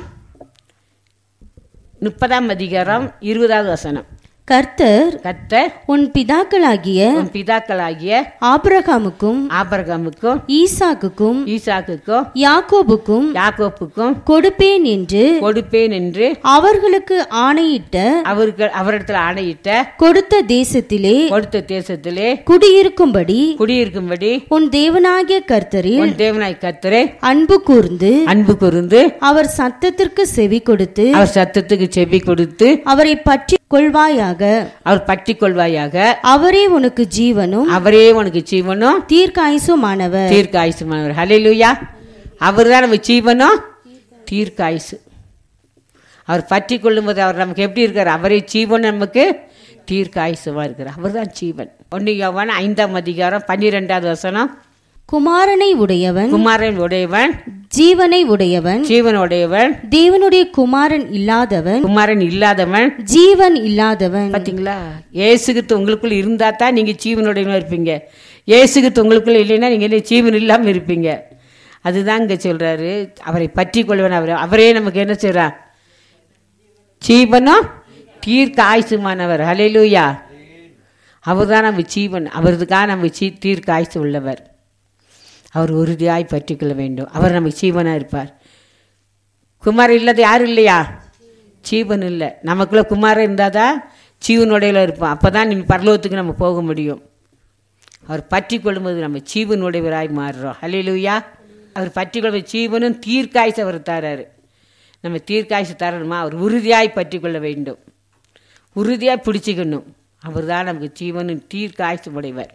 முப்பதாம் அதிகாரம் இருபதாவது வசனம். கர்த்தர் கர்த்தர் உன் பிதாக்களாகிய உன் பிதாக்களாகிய ஆபிரகாமுக்கும் ஆபிரகாமுக்கும் ஈசாக்குக்கும் ஈசாக்குக்கும் யாக்கோபுக்கும் யாக்கோப்புக்கும் கொடுப்பேன் என்று கொடுப்பேன் என்று அவர்களுக்கு ஆணையிட்ட அவருக்கு அவரிடத்தில் ஆணையிட்ட கொடுத்த தேசத்திலே கொடுத்த தேசத்திலே குடியிருக்கும்படி குடியிருக்கும்படி உன் தேவனாகிய கர்த்தரில் உன் தேவனாய் கர்த்தரே அன்பு கூர்ந்து அன்பு கூர்ந்து அவர் சத்தத்திற்கு செவி கொடுத்து அவர் சத்தத்துக்கு செவி கொடுத்து அவரை பற்றி கொள்வாயாக. அவர் பற்றி கொள்வாயாக. அவரே உனக்கு ஜீவனும் அவரே உனக்கு ஜீவனும் தீர்க்காயுசுமானவர். தீர்க்காயுசுமானவர். ஹல்லேலூயா. அவர் தான் நம்ம ஜீவனும் தீர்க்காயுசு. அவர் பற்றி கொள்ளும் போது அவர் நமக்கு எப்படி இருக்கார்? அவரே ஜீவன், நமக்கு தீர்க்காயுசுமா இருக்கிறார். அவர் தான் ஜீவன். ஒன்று யோவான் ஐந்தாம் அதிகாரம் பன்னிரெண்டாவது வசனம். குமாரனை உடையவன் குமாரன் உடையவன் ஜீவனை உடையவன். ஜீவன் உடையவன். தேவனுடைய குமாரன் இல்லாதவன் குமாரன் இல்லாதவன் ஜீவன் இல்லாதவன். பார்த்தீங்களா? இயேசுகிறிஸ்து உங்களுக்குள்ள இருந்தா தான் நீங்க ஜீவனுடையவனா இருப்பீங்க. இயேசுகிறிஸ்து உங்களுக்குள்ள இல்லைன்னா நீங்க என்ன ஜீவன் இல்லாமல் இருப்பீங்க. அதுதான் இங்க சொல்றாரு. அவரை பற்றி கொள்வன். அவர் அவரே நமக்கு என்ன செய்றார்? ஜீவனும் தீர்க்க ஆயுசுமானவர். ஹல்லேலூயா. அவர் தான் நம்ம ஜீவன். அவருக்காக நம்ம சீ தீர்க்க ஆயுசு உள்ளவர். அவர் உறுதியாய் பற்றி கொள்ள வேண்டும். அவர் நம்ம ஜீவனாக இருப்பார். குமாரன் இல்லாத யாரும் இல்லையா? ஜீவன் இல்லை. நமக்குள்ள குமாரன் இருந்தால் தான் ஜீவனுடையில இருப்போம். அப்போ தான் நம்ம பரலோகத்துக்கு நம்ம போக முடியும். அவர் பற்றி கொள்ளும்போது நம்ம ஜீவனுடையவராய் மாறுறோம். ஹல்லேலூயா. அவர் பற்றி கொள்வது ஜீவனும் தீர்க்காய்ச்சி அவர் தராரு. நம்ம தீர்க்காய்ச்சி தரணுமா? அவர் உறுதியாய் பற்றி கொள்ள வேண்டும். உறுதியாக பிடிச்சிக்கணும். அவர் தான் நமக்கு ஜீவனும் தீர்க்காய்ச்சி உடையவர்.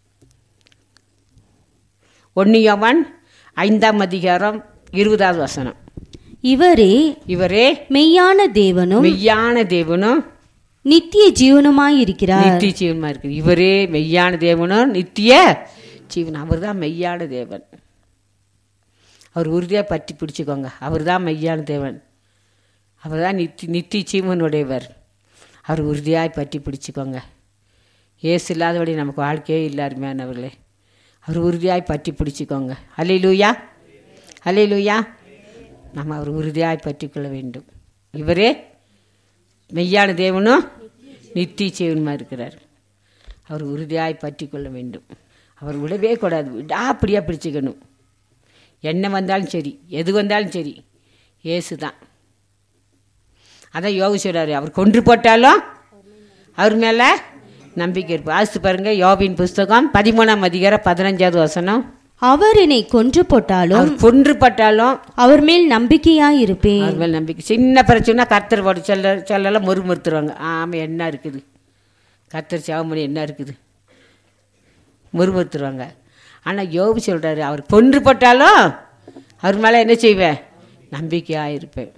ஒன்று யோவான் ஐந்தாம் அதிகாரம் இருபதாவது வசனம். இவரே இவரே மெய்யான தேவனும் மெய்யான தேவனும் நித்திய ஜீவனுமாயிருக்கிறார். நித்திய ஜீவனுமா இருக்கு. இவரே மெய்யான தேவனும் நித்திய ஜீவன். அவர் தான் மெய்யான தேவன். அவர் உறுதியாக பற்றி பிடிச்சிக்கோங்க. அவர் தான் மெய்யான தேவன். அவர் தான் நித்தி நித்திய ஜீவனுடையவர். அவர் உறுதியாய் பற்றி பிடிச்சிக்கோங்க. ஏசு இல்லாதபடி நமக்கு வாழ்க்கையே இல்லை அருமையானவர்களே. அவர் உறுதியாய் பற்றி பிடிச்சிக்கோங்க. அல்லேலூயா. அல்லேலூயா. நம்ம அவர் உறுதியாய் பற்றி கொள்ள வேண்டும். இவரே மெய்யான தேவனும் நித்திய ஜீவனுமா இருக்கிறார். அவர் உறுதியாய் பற்றி கொள்ள வேண்டும். அவர் விடவே கூடாது. விடாப்படியாக பிடிச்சிக்கணும். என்ன வந்தாலும் சரி, எது வந்தாலும் சரி, ஏசு தான். அதான் யோகி சொல்கிறாரு. அவர் கொன்று போட்டாலும் அவர் மேலே நம்பிக்கை இருப்போம். ஆசித்து பாருங்கள். யோபின் புஸ்தகம் பதிமூணாம் அதிகாரம் பதினஞ்சாவது வசனம். அவர் என்னை கொன்று போட்டாலும் அவர் கொன்று பட்டாலும் அவர் மேல் நம்பிக்கையாயிருப்பேன். அவர் மேல் நம்பிக்கை. சின்ன பிரச்சனை கர்த்தர் போட்டு செல்ல செல்லலாம் முறுமுறுத்துருவாங்க. ஆமாம், என்ன இருக்குது கர்த்தர் சேவமணி என்ன இருக்குது முறுமுறுத்துருவாங்க. ஆனால் யோபு சொல்கிறாரு, அவர் கொன்று போட்டாலும் அவர் மேலே என்ன செய்வேன், நம்பிக்கையாக இருப்பேன்.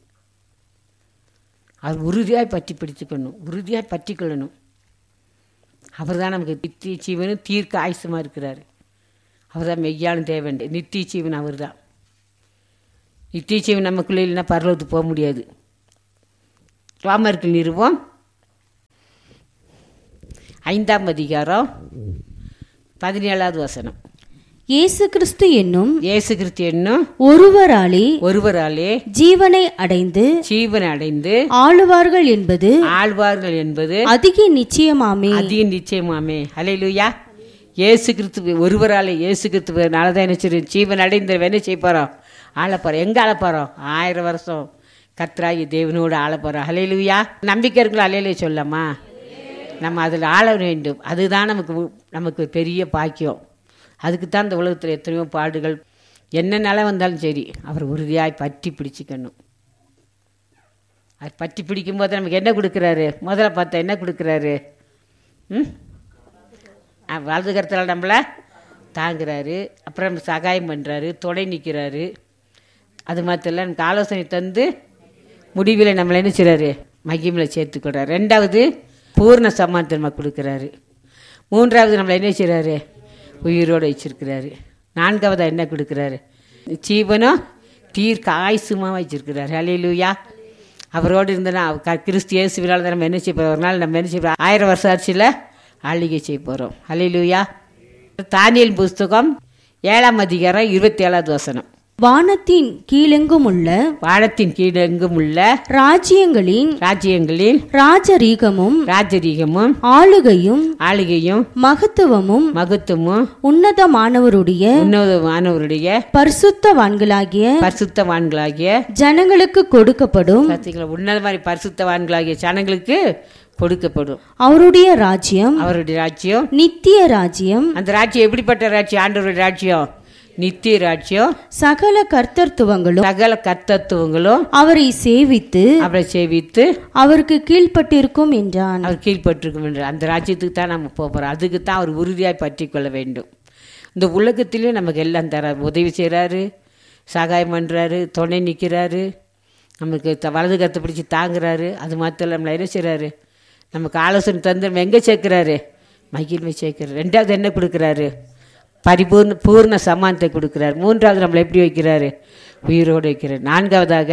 அவர் உறுதியாய் பற்றி பிடிச்சுக்கணும், உறுதியாய் பற்றி கொள்ளணும். அவர் தான் நமக்கு நித்திய ஜீவனும் தீர்க்க ஆயுசமாக இருக்கிறார். அவர் தான் மெய்யான தேவன், நித்திய ஜீவன் அவர் தான். நித்திய ஜீவன் நமக்குள்ளே இல்லைன்னா பரலோகத்துக்கு போக முடியாது. ரோமருக்கு நிறுவம் ஐந்தாம் அதிகாரம் பதினேழாவது வசனம். இயேசு கிறிஸ்து என்னும் இயேசு கிறிஸ்து என்னும் ஒருவராலே ஒருவராலே ஜீவனை அடைந்து ஜீவனை அடைந்து ஆளுவார்கள் என்பது ஆழ்வார்கள் என்பது அதிக நிச்சயமாமே அதிக நிச்சயமாமே. ஹல்லேலூயா. இயேசு கிறிஸ்து ஒருவராலே, இயேசு கிறிஸ்துவனால தான் என்ன செய்யும், ஜீவன் அடைந்த என்ன செய்ய போகிறோம், ஆளப்போகிறோம். எங்கே ஆளப்போகிறோம், ஆயிரம் வருஷம் கர்த்தராகி தேவனோடு ஆளப்போகிறோம். ஹல்லேலூயா. நம்பிக்கை இருக்குல்ல, ஹல்லேலூயா சொல்லலாமா? நம்ம அதில் ஆள வேண்டும். அதுதான் நமக்கு நமக்கு பெரிய பாக்கியம். அதுக்கு தான் இந்த உலகத்தில் எத்தனையோ பாடுகள் என்ன நிலை வந்தாலும் சரி, அவர் உறுதியாய் பற்றி பிடிச்சிக்கணும். அது பற்றி பிடிக்கும் போது நமக்கு என்ன கொடுக்குறாரு, முதல்ல பார்த்தா என்ன கொடுக்குறாரு, ம் வலது கருத்தில் நம்மளை தாங்குறாரு. அப்புறம் சகாயம் பண்ணுறாரு, துணை நிற்கிறாரு. அது மாத்திரம் நமக்கு ஆலோசனை தந்து முடிவில் நம்மளை என்ன செய்கிறாரு, மகிமையில் சேர்த்துக்கிறார். ரெண்டாவது பூர்ண சமானத்தை நம்ம கொடுக்குறாரு. மூன்றாவது நம்மளை என்ன செய்கிறாரு, உயிரோடு வச்சிருக்கிறாரு. நான்காவது என்ன கொடுக்குறாரு, ஜீவனும் தீர்க்க ஆயுசுமாக வச்சிருக்கிறாரு. ஹல்லேலூயா. அவரோடு இருந்தனா கிறிஸ்து இயேசுவினால் தான் நம்ம என்ன செய்ய போகிறோம், ஒரு நாள் நம்ம என்ன செய்ய போகிறோம், ஆயிரம் வருஷம் ஆட்சியில் ஆளுகை செய்ய போகிறோம். ஹல்லேலூயா. தானியேல் புஸ்தகம் ஏழாம் அதிகாரம் இருபத்தி ஏழாவது வசனம். வானத்தின் கீழெங்கும் உள்ள வானத்தின் கீழெங்கும் உள்ள ராஜ்யங்களின் ராஜ்யங்களில் ராஜரீகமும் ராஜரீகமும் ஆளுகையும் ஆளுகையும் மகத்துவமும் மகத்துவமும் உன்னதமானவருடைய உன்னதமானவருடைய பரிசுத்தவான்களாகிய பரிசுத்தவான்களாகிய ஜனங்களுக்கு கொடுக்கப்படும். உன்னத மாதிரி பரிசுத்தவான்களாகிய ஜனங்களுக்கு கொடுக்கப்படும். அவருடைய ராஜ்யம் அவருடைய ராஜ்யம் நித்திய ராஜ்யம். அந்த ராஜ்யம் எப்படிப்பட்ட ராஜ்யம், ஆண்டவருடைய ராஜ்யம் நித்திய ராஜ்யம். சகல கர்த்தத்துவங்களும் சகல கர்த்தத்துவங்களும் அவரை சேவித்து அவரை சேவித்து அவருக்கு கீழ்ப்பட்டிருக்கும் என்றான். அவர் கீழ்பட்டிருக்கும் என்று அந்த ராஜ்யத்துக்கு தான் நம்ம போகிறோம். அதுக்கு தான் அவர் உறுதியாய் பற்றி கொள்ள வேண்டும். இந்த உலகத்திலேயும் நமக்கு எல்லாம் தரார், உதவி செய்கிறாரு, சகாயம் பண்ணுறாரு, துணை நிற்கிறாரு, நமக்கு த வலது கருத்தை பிடிச்சி தாங்குறாரு. அது மாத்திரம் நம்மளை என்ன செய்கிறாரு, நமக்கு ஆலோசனை தந்து நம்ம எங்கே சேர்க்குறாரு, மகிழ்மை சேர்க்கிறார். ரெண்டாவது என்ன கொடுக்குறாரு, பரிபூர்ண பூர்ண சமானத்தை கொடுக்குறாரு. மூன்றாவது நம்மளை எப்படி வைக்கிறாரு, உயிரோடு வைக்கிறார். நான்காவதாக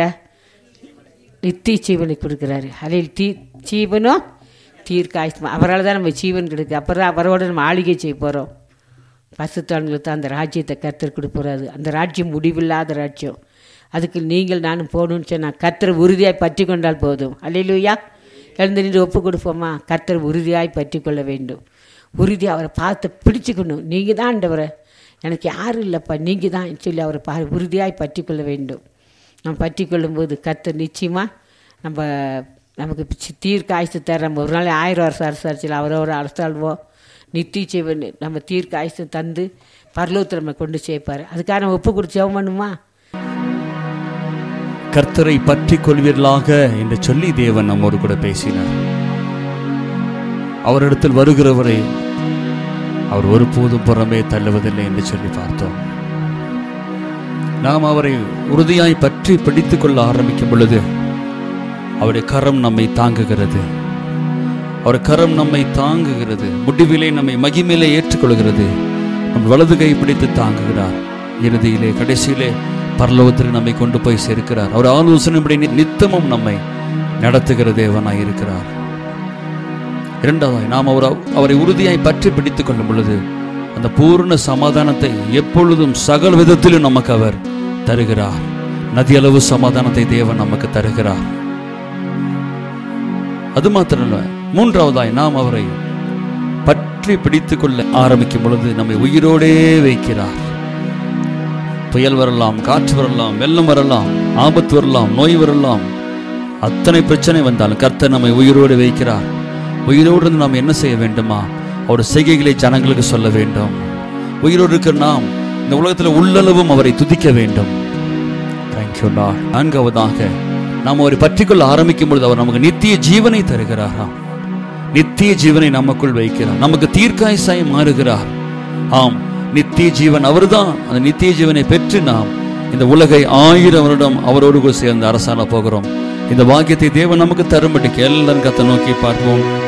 நித்திய ஜீவனை கொடுக்குறாரு. அதில் தீ ஜீவனும் தீர்க்க ஆயுஷ்மா. அவரால் தான் நம்ம ஜீவன் கிடைக்கு. அப்புறம் அவரோட நம்ம ஆளுகை செய்ய போகிறோம். பசுத்தான்களுக்கு தான் அந்த ராஜ்யத்தை கர்த்தர் கொடுப்பறாரு. அந்த ராஜ்யம் முடிவில்லாத ராஜ்யம். அதுக்கு நீங்கள் நானும் போகணும்னு சொன்னால் கர்த்தரை உறுதியாய் பற்றி கொண்டால் போதும். அல்லேலூயா. எழுந்து நின்று ஒப்பு கொடுப்போமா, கர்த்தரை உறுதியாய் பற்றி கொள்ள வேண்டும். உறுதி அவரை பார்த்து பிடிச்சிக்கணும். நீங்கள் தான் ஆண்டவரை, எனக்கு யாரும் இல்லைப்பா, நீங்கள் தான் சொல்லி அவரை பா உறுதியாய் பற்றி கொள்ள வேண்டும். நம்ம பற்றி கொள்ளும்போது கர்த்தர் நிச்சயமாக நம்ம நமக்கு தீர்க்க ஆயுசு தர. நம்ம ஒரு நாள் ஆயிரம் வருஷம் அரசாட்சியில் அவரோட அரசாள்வோம். நித்திய ஜீவன் நம்ம தீர்க்க ஆயுசு தந்து பரலோகத்தில் நம்ம கொண்டு சேர்ப்பார். அதுக்காக நம்ம ஒப்பு கொடுத்து ஜெபம் பண்ணுமா. கர்த்தரை பற்றி கொள்வீர்களாக என்று சொல்லி தேவன் நம்மோடு கூட பேசினார். அவரிடத்தில் வருகிறவரை அவர் ஒருபோதும் புறமே தள்ளுவதில்லை என்று சொல்லி பார்த்தோம். நாம் அவரை உறுதியாய் பற்றி பிடித்துக் கொள்ள ஆரம்பிக்கும் பொழுது அவருடைய கரம் நம்மை தாங்குகிறது. அவர் கரம் நம்மை தாங்குகிறது. முடிவிலே நம்மை மகிமையிலே ஏற்றுக்கொள்கிறது. நம் வலது கை பிடித்து தாங்குகிறார். இறுதியிலே கடைசியிலே பரலோகத்திற்கு நம்மை கொண்டு போய் சேர்க்கிறார். அவர் ஆலோசனைப்படி நித்தமும் நம்மை நடத்துகிற தேவனாய் இருக்கிறார். இரண்டாவதாய் நாம் அவர் அவரை உறுதியாய் பற்றி பிடித்துக் கொள்ளும் பொழுது அந்த பூர்ண சமாதானத்தை எப்பொழுதும் சகல விதத்திலும் நமக்கு அவர் தருகிறார். நதியளவு சமாதானத்தை தேவன் நமக்கு தருகிறார். அது மாத்திரமல்ல, மூன்றாவதாய் நாம் அவரை பற்றி பிடித்துக் கொள்ள ஆரம்பிக்கும் பொழுது நம்மை உயிரோடே வைக்கிறார். புயல் வரலாம், காற்று வரலாம், வெள்ளம் வரலாம், ஆபத்து வரலாம், நோய் வரலாம், அத்தனை பிரச்சனை வந்தாலும் கர்த்தர் நம்மை உயிரோடு வைக்கிறார். உயிரோடு இருந்து நாம் என்ன செய்ய வேண்டுமா, அவருடைய செய்கைகளை ஜனங்களுக்கு சொல்ல வேண்டும். உயிரோடு இருக்கிற நாம் இந்த உலகத்தில் உள்ளளவும் அவரை துதிக்க வேண்டும். Thank you Lord. நான்காவதாக நாம் அவரை பற்றிக்கொள்ள ஆரம்பிக்கும் பொழுது அவர் நமக்கு நித்திய ஜீவனை தருகிறாராம். நித்திய ஜீவனை நமக்குள் வைக்கிறார், நமக்கு தீர்க்காயசாய் மாறுகிறார். ஆம், நித்திய ஜீவன் அவர்தான். அந்த நித்திய ஜீவனை பெற்று நாம் இந்த உலகை ஆயிரம் வருடம் அவரோடு சேர்ந்து அரசாண போகிறோம். இந்த வாக்கியத்தை தேவன் நமக்கு தரும்படிக்கு எல்லாரும் கத்தை நோக்கி பார்ப்போம்.